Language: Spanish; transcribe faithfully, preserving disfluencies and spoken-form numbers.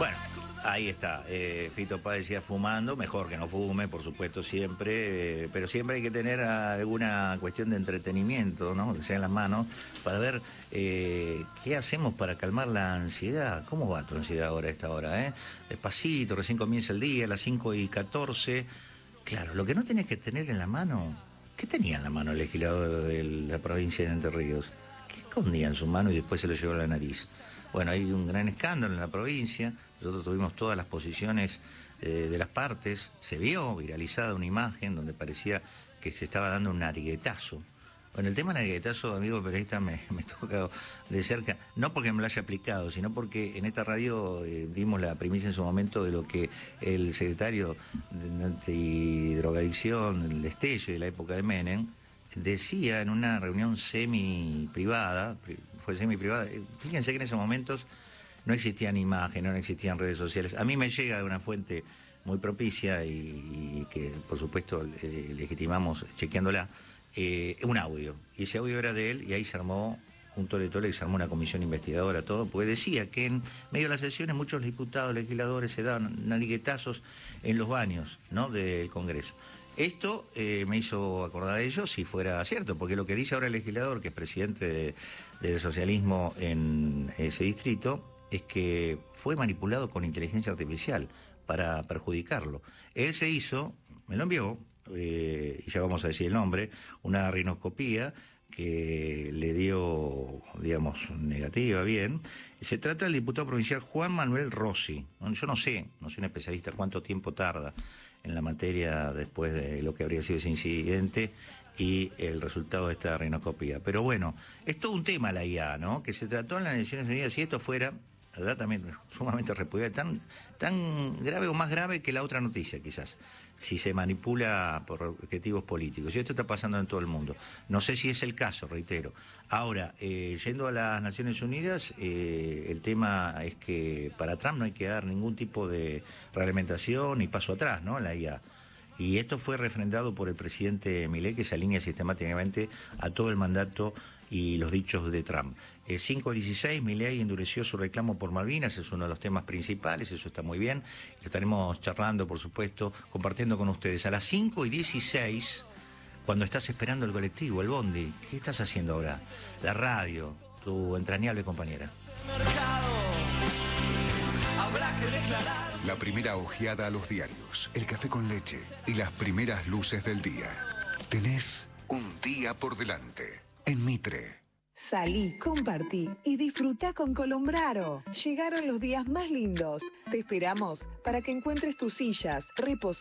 Bueno, ahí está. Eh, Fito Páez decía fumando, mejor que no fume, por supuesto, siempre, eh, pero siempre hay que tener alguna cuestión de entretenimiento, ¿no? Que sea en las manos, para ver eh, qué hacemos para calmar la ansiedad. ¿Cómo va tu ansiedad ahora a esta hora, eh? Despacito, recién comienza el día, a las cinco y catorce. Claro, lo que no tenés que tener en la mano, ¿qué tenía en la mano el legislador de la provincia de Entre Ríos? ¿Qué escondía en su mano y después se lo llevó a la nariz? Bueno, hay un gran escándalo en la provincia, nosotros tuvimos todas las posiciones eh, de las partes, se vio viralizada una imagen donde parecía que se estaba dando un nariguetazo. Bueno, el tema del nariguetazo, amigo periodista, me, me toca de cerca, no porque me lo haya aplicado, sino porque en esta radio eh, dimos la primicia en su momento de lo que el secretario de antidrogadicción, el Estelle de la época de Menem, decía en una reunión semi-privada, fue semi-privada, fíjense que en esos momentos no existían imágenes, no existían redes sociales. A mí me llega de una fuente muy propicia y, y que por supuesto eh, legitimamos chequeándola, eh, un audio. Y ese audio era de él y ahí se armó un tole tole y se armó una comisión investigadora, todo, porque decía que en medio de las sesiones muchos diputados, legisladores se daban nariguetazos en los baños, ¿no?, del Congreso. Esto eh, me hizo acordar de ello si fuera cierto, porque lo que dice ahora el legislador, que es presidente de, del socialismo en ese distrito, es que fue manipulado con inteligencia artificial para perjudicarlo. Él se hizo, me lo envió, eh, y ya vamos a decir el nombre, una rinoscopía que le dio, digamos, negativa, bien. Se trata del diputado provincial Juan Manuel Rossi. Yo no sé, no soy un especialista cuánto tiempo tarda en la materia después de lo que habría sido ese incidente y el resultado de esta rinoscopía. Pero bueno, es todo un tema la I A, ¿no?, que se trató en las Naciones Unidas. Si esto fuera, la verdad, también sumamente repudiable, tan, tan grave o más grave que la otra noticia, quizás, si se manipula por objetivos políticos. Y esto está pasando en todo el mundo. No sé si es el caso, reitero. Ahora, eh, yendo a las Naciones Unidas, eh, el tema es que para Trump no hay que dar ningún tipo de reglamentación ni paso atrás, ¿no?, en la I A. Y esto fue refrendado por el presidente Milei, que se alinea sistemáticamente a todo el mandato y los dichos de Trump. El cinco dieciséis, Milei endureció su reclamo por Malvinas, es uno de los temas principales, eso está muy bien. Lo estaremos charlando, por supuesto, compartiendo con ustedes. A las cinco y dieciséis, cuando estás esperando el colectivo, el bondi, ¿qué estás haciendo ahora? La radio, tu entrañable compañera. La primera ojeada a los diarios, el café con leche y las primeras luces del día. Tenés un día por delante en Mitre. Salí, compartí y disfruta con Colombraro. Llegaron los días más lindos. Te esperamos para que encuentres tus sillas, reposar.